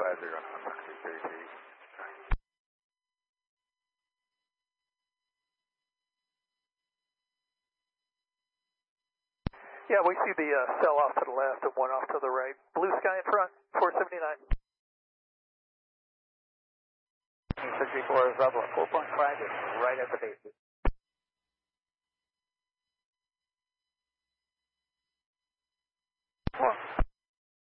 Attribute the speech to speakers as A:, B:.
A: Roger, on 30 feet.
B: Yeah, we see the cell off to the left and one off to the right. Blue sky in front, 479.
C: 64 is level at 4.5, just right at the base.